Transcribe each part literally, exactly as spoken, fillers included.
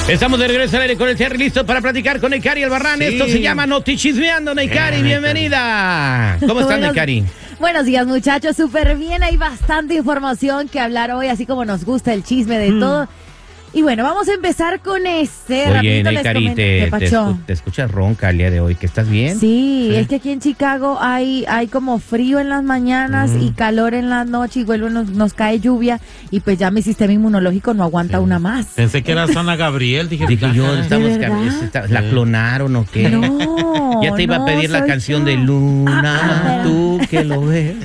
Estamos de regreso al aire con el Terry, listo para platicar con Neikari Albarrán. Sí. Esto se llama Notichismeando. Neikari, bienvenida. ¿Cómo estás, Neikari? Buenos días, muchachos. Súper bien. Hay bastante información que hablar hoy, así como nos gusta el chisme de mm. todo. Y bueno, vamos a empezar con este. Oye, Neikari, te, te, escu te escuchas ronca el día de hoy, ¿que estás bien? Sí, sí, es que aquí en Chicago hay, hay como frío en las mañanas mm. y calor en la noche, y vuelve, nos, nos cae lluvia, y pues ya mi sistema inmunológico no aguanta sí. una más. Pensé que era Sana Gabriel, dije, dije yo, estamos ¿la sí. clonaron o qué? No, ya te iba no, a pedir la canción yo. de Luna, ah, tú que lo ves.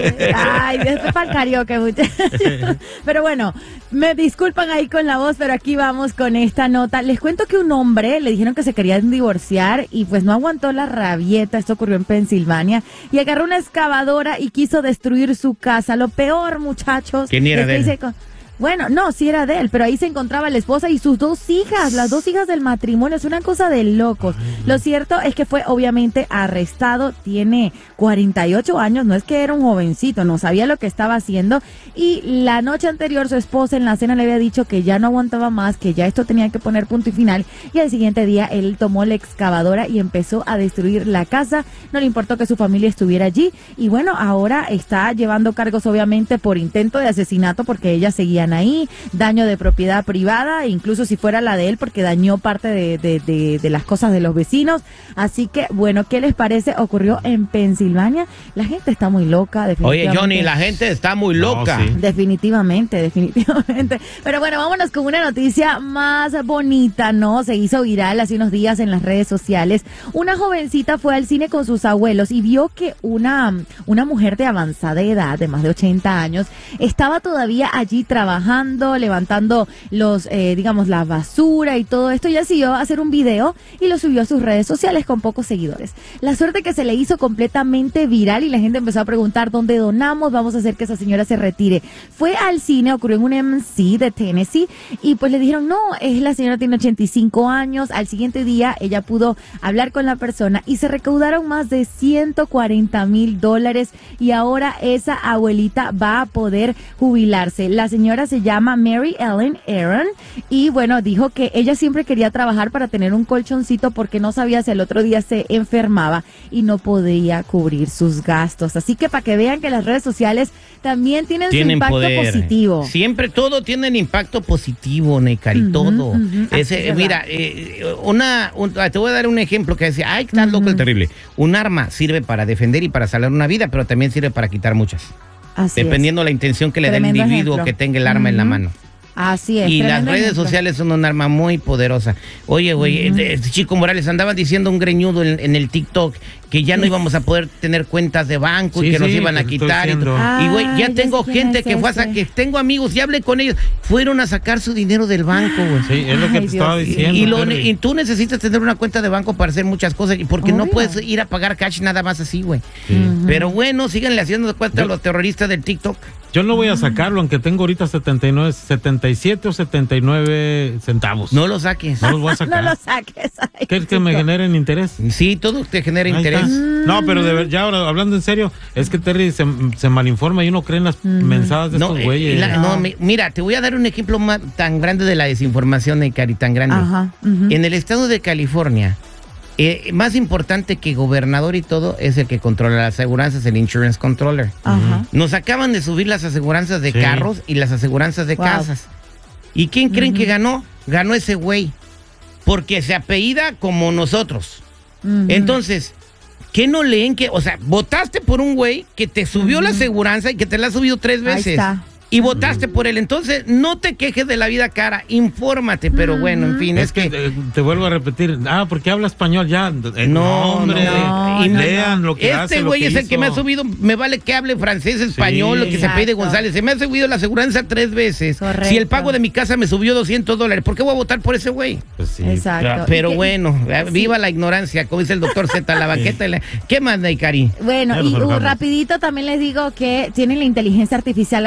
Ay, después para el karaoke, muchachos. Pero bueno, me disculpan ahí con la voz, pero aquí vamos con esta nota. Les cuento que un hombre le dijeron que se querían divorciar y pues no aguantó la rabieta. Esto ocurrió en Pensilvania y agarró una excavadora y quiso destruir su casa. Lo peor, muchachos. ¿Quién era de él? Bueno, no, sí era de él, pero ahí se encontraba la esposa y sus dos hijas, las dos hijas del matrimonio. Es una cosa de locos. Lo cierto es que fue obviamente arrestado. Tiene cuarenta y ocho años, no es que era un jovencito, no sabía lo que estaba haciendo. Y la noche anterior su esposa en la cena le había dicho que ya no aguantaba más, que ya esto tenía que poner punto y final. Y al siguiente día él tomó la excavadora y empezó a destruir la casa. No le importó que su familia estuviera allí. Y bueno, ahora está llevando cargos obviamente por intento de asesinato, porque ella seguía ahí, daño de propiedad privada, incluso si fuera la de él, porque dañó parte de, de, de, de las cosas de los vecinos. Así que, bueno, ¿qué les parece? Ocurrió en Pensilvania. La gente está muy loca, definitivamente. Oye, Johnny, la gente está muy loca. No, sí. Definitivamente, definitivamente. Pero bueno, vámonos con una noticia más bonita, ¿no? Se hizo viral hace unos días en las redes sociales. Una jovencita fue al cine con sus abuelos y vio que una, una mujer de avanzada edad, de más de ochenta años, estaba todavía allí trabajando. Trabajando, levantando los, eh, digamos, la basura y todo esto. Ella decidió hacer un video y lo subió a sus redes sociales con pocos seguidores. La suerte que se le hizo completamente viral y la gente empezó a preguntar dónde donamos, vamos a hacer que esa señora se retire. Fue al cine, ocurrió en un M C de Tennessee y pues le dijeron, no, es la señora tiene ochenta y cinco años. Al siguiente día ella pudo hablar con la persona y se recaudaron más de ciento cuarenta mil dólares y ahora esa abuelita va a poder jubilarse. La señora se llama Mary Ellen Aaron y bueno, dijo que ella siempre quería trabajar para tener un colchoncito porque no sabía si el otro día se enfermaba y no podía cubrir sus gastos. Así que para que vean que las redes sociales también tienen, tienen su impacto poder. positivo. Siempre todo tiene impacto positivo, Neikari, uh-huh, todo. Uh-huh. Ese, mira, eh, una, un, te voy a dar un ejemplo que decía, ay, tan uh-huh. loco el terrible. Un arma sirve para defender y para salvar una vida, pero también sirve para quitar muchas. Así dependiendo es. la intención que le dé el individuo ejemplo. que tenga el arma uh-huh. en la mano. Así es. Y las redes ejemplo. sociales son un arma muy poderosa. Oye, güey, uh-huh. eh, Chico Morales, andaba diciendo un greñudo en, en el TikTok que ya no íbamos a poder tener cuentas de banco sí, y que sí, nos iban a quitar. Y, y güey, ya tengo gente que fue a sacar, que tengo amigos, ya hablé con ellos, fueron a sacar su dinero del banco, güey. Sí, es lo que Ay, te Dios. estaba diciendo. Y, y, lo, y tú necesitas tener una cuenta de banco para hacer muchas cosas, porque Obvio. no puedes ir a pagar cash nada más así, güey. Sí. Uh-huh. Pero bueno, síganle haciendo de cuenta a los terroristas del TikTok. Yo no voy a sacarlo, aunque tengo ahorita setenta y nueve, setenta y siete o setenta y nueve centavos. No lo saques. No los voy a sacar. No lo saques. Ay, ¿Qué es que me generen interés? Sí, todo te genera Ahí interés. Está. No, pero de ver, ya ahora, hablando en serio, es que Terry se, se malinforma y uno cree en las mm. mensadas de no, estos güeyes. Eh, no, no, mira, te voy a dar un ejemplo más, tan grande de la desinformación, Neikari, tan grande. Ajá, uh-huh. En el estado de California, Eh, más importante que gobernador y todo es el que controla las aseguranzas, el insurance controller. Ajá. Nos acaban de subir las aseguranzas de sí. carros y las aseguranzas de wow. casas. ¿Y quién creen uh-huh. que ganó? Ganó ese güey. Porque se apellida como nosotros. Uh-huh. Entonces, ¿qué no leen que, o sea, votaste por un güey que te subió uh-huh. la aseguranza y que te la ha subido tres veces? Ahí está. Y votaste por él, entonces no te quejes de la vida cara, infórmate, pero bueno, en fin, es, es que, que... Te vuelvo a repetir, ah, porque habla español ya, eh, no, hombre, no, y no, lean lo que este hace, güey es hizo. el que me ha subido, me vale que hable francés, español, sí, lo que se pide González, se me ha subido la aseguranza tres veces, Correcto. si el pago de mi casa me subió doscientos dólares, ¿por qué voy a votar por ese güey? Pues sí. Exacto. Pero bueno, viva sí. la ignorancia, como dice el doctor Z, la baqueta, sí. la... ¿qué más, Neikari? Bueno, y uh, rapidito también les digo que tienen la inteligencia artificial, algo que ustedes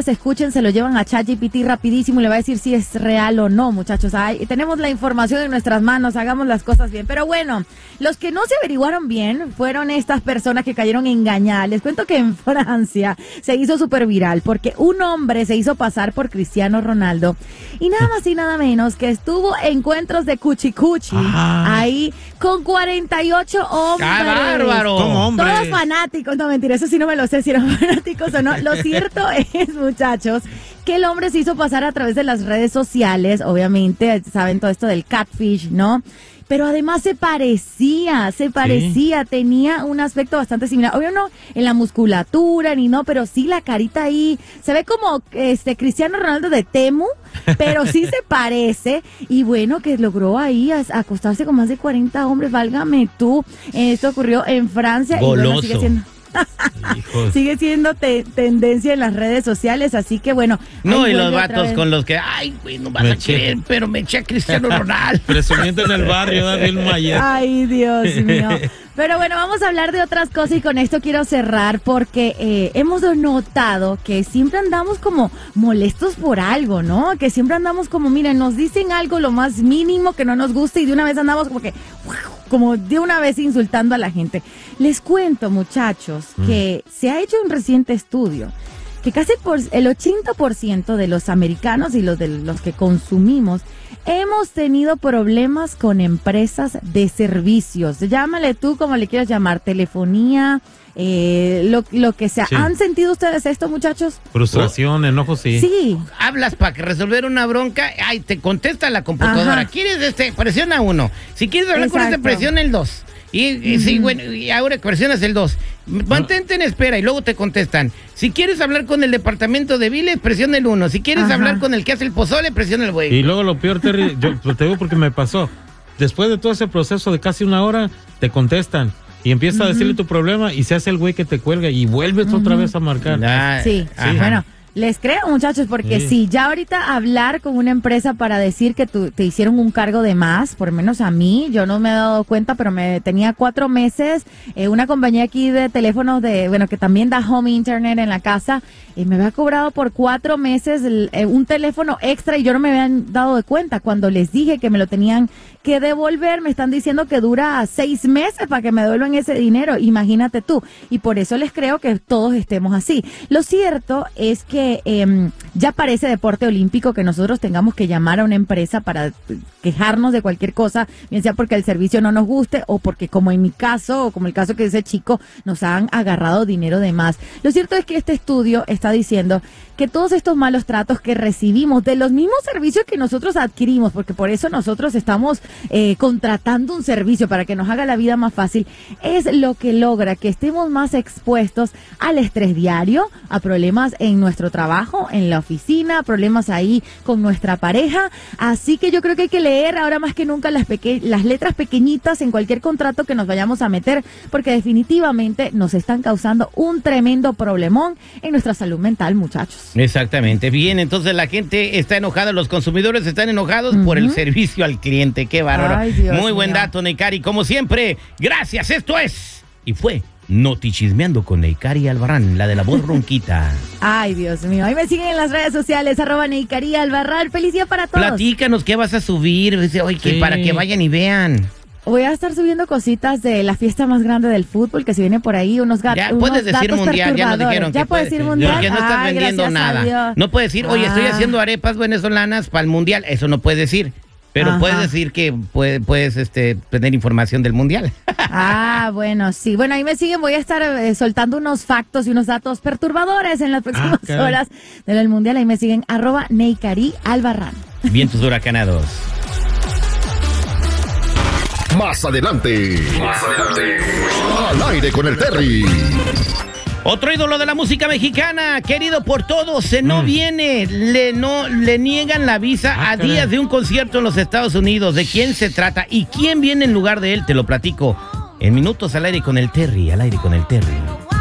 ustedes escuchen, se lo llevan a ChatGPT rapidísimo y le va a decir si es real o no, muchachos. Ay, tenemos la información en nuestras manos, hagamos las cosas bien. Pero bueno, los que no se averiguaron bien fueron estas personas que cayeron engañadas. Les cuento que en Francia se hizo súper viral porque un hombre se hizo pasar por Cristiano Ronaldo y nada más y nada menos que estuvo encuentros de cuchi cuchi ah. ahí con cuarenta y ocho hombres. ¡Qué bárbaro! ¿Cómo hombre? Todos fanáticos, no mentira, eso sí no me lo sé si eran fanáticos o no. Lo cierto es, muchachos, que el hombre se hizo pasar a través de las redes sociales, obviamente, saben todo esto del catfish, ¿no? Pero además se parecía, se parecía, sí. Tenía un aspecto bastante similar. Obvio no en la musculatura ni no, pero sí la carita ahí. Se ve como este Cristiano Ronaldo de Temu, pero sí se parece. Y bueno, que logró ahí acostarse con más de cuarenta hombres, válgame tú. Esto ocurrió en Francia. Goloso. Y bueno, sigue siendo... sigue siendo te tendencia en las redes sociales, así que bueno. No, y los vatos con los que, ay, güey, no vas me a querer, pero me eché a Cristiano Ronaldo. Presumiendo en el barrio, David Mayer. Ay, Dios mío. Pero bueno, vamos a hablar de otras cosas y con esto quiero cerrar porque eh, hemos notado que siempre andamos como molestos por algo, ¿no? Que siempre andamos como, miren, nos dicen algo lo más mínimo que no nos gusta y de una vez andamos como que, como de una vez insultando a la gente. Les cuento, muchachos, mm. que se ha hecho un reciente estudio que casi por el ochenta por ciento de los americanos y los de los que consumimos hemos tenido problemas con empresas de servicios. Llámale tú como le quieras llamar, telefonía, eh, lo, lo que sea. Sí. ¿Han sentido ustedes esto, muchachos? Frustración, enojo, sí. Sí. Hablas para resolver una bronca, ay, te contesta la computadora. Ajá. ¿Quieres este? Presiona uno. Si quieres hablar Exacto. con este, presiona el dos. Y, y uh-huh. sí, bueno, y ahora presionas el dos. Mantente en espera y luego te contestan. Si quieres hablar con el departamento de biles, presiona el uno. Si quieres Ajá. hablar con el que hace el pozole, presiona el güey. Y luego lo peor, Terry, yo te digo porque me pasó. Después de todo ese proceso de casi una hora, te contestan. Y empieza uh-huh. a decirle tu problema y se hace el güey que te cuelga y vuelves uh-huh. otra vez a marcar. Ah, sí, sí. Bueno. Les creo, muchachos, porque sí. sí, ya ahorita hablar con una empresa para decir que tu, te hicieron un cargo de más, por lo menos a mí, yo no me he dado cuenta, pero me tenía cuatro meses, eh, una compañía aquí de teléfonos de, bueno, que también da home internet en la casa, y me había cobrado por cuatro meses el, eh, un teléfono extra y yo no me habían dado de cuenta. Cuando les dije que me lo tenían que devolver, me están diciendo que dura seis meses para que me devuelvan ese dinero, imagínate tú, y por eso les creo que todos estemos así. Lo cierto es que Eh, ya parece deporte olímpico que nosotros tengamos que llamar a una empresa para quejarnos de cualquier cosa, bien sea porque el servicio no nos guste o porque, como en mi caso o como el caso que ese chico, nos han agarrado dinero de más. Lo cierto es que este estudio está diciendo que todos estos malos tratos que recibimos de los mismos servicios que nosotros adquirimos, porque por eso nosotros estamos eh, contratando un servicio para que nos haga la vida más fácil, es lo que logra que estemos más expuestos al estrés diario, a problemas en nuestro trabajo, en la oficina, problemas ahí con nuestra pareja. Así que yo creo que hay que leer ahora más que nunca las, peque- las letras pequeñitas en cualquier contrato que nos vayamos a meter, porque definitivamente nos están causando un tremendo problemón en nuestra salud mental, muchachos. Exactamente. Bien, entonces la gente está enojada, los consumidores están enojados uh-huh. por el servicio al cliente. Qué bárbaro. Ay, Dios Muy mío. Buen dato, Neikari. Como siempre, gracias. Esto es y fue Notichismeando con Neikari Albarrán, la de la voz ronquita. Ay, Dios mío. Ahí me siguen en las redes sociales, arroba Neikari Albarrán. Feliz día para todos. Platícanos qué vas a subir. Oye, que sí. para que vayan y vean. Voy a estar subiendo cositas de la fiesta más grande del fútbol que se viene por ahí, unos gatos. Ya puedes decir mundial, ya nos dijeron. Ya puedes decir mundial. Porque no estás Ay, vendiendo nada. No puedes decir, oye, ah. estoy haciendo arepas venezolanas para el mundial. Eso no puedes decir. Pero Ajá. puedes decir que puedes, puedes este, tener información del mundial. Ah, bueno, sí. Bueno, ahí me siguen. Voy a estar eh, soltando unos factos y unos datos perturbadores en las próximas ah, horas del mundial. Ahí me siguen, arroba Neikari Albarrán. Bien, tus huracanados. Más adelante. Más adelante. Al aire con el Terry. Otro ídolo de la música mexicana, querido por todos, se no mm. viene, le no le niegan la visa ah, a días de un concierto en los Estados Unidos. ¿De quién se trata y quién viene en lugar de él? Te lo platico en minutos al aire con el Terry, al aire con el Terry.